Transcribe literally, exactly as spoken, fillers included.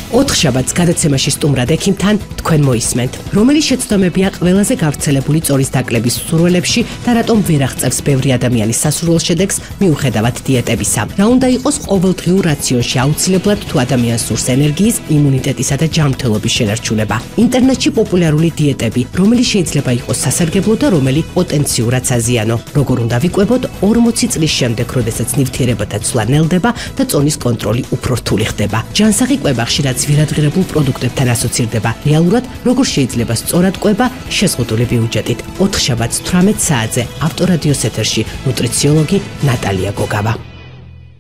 ოთხშაბათს გადაცემაში სტუმრად ექიმთან თქვენ მოისმენთ. რომელი შეცდომებია ყველაზე გავრცელებული წორის დაკლების მსურველებში და რატომ ვერ აღწევს ბევრი ადამიანის სასურველ შედეგს მიუხედავად დიეტებისა. რა უნდა იყოს ყოველდღიურ რაციონში აუცილებლად თუ ადამიანს სურს ენერგიის, იმუნიტეტისა და ჯანმრთელობის შენარჩუნება. ინტერნეტში პოპულარული დიეტები, რომელიც შეიძლება იყოს სასარგებლო და რომელი პოტენციურად საზიანო. როგორ უნდა ვიკვებოთ ორმოცი წლის შემდეგ, როდესაც ნივთიერებათა ცვლა ნელდება და წონის კონტროლი უფრო რთული ხდება. ჯანსაღი კვება ხშირად ძვირადღირებულ პროდუქტებთან ასოცირდება. რეალურად როგორ შეიძლება სწორად კვება შეზღუდული ბიუჯეტით. ოთხშაბათს თვრამეტ საათზე ავტორადიოს ეთერში ნუტრიციოლოგი ნატალია გოგავა.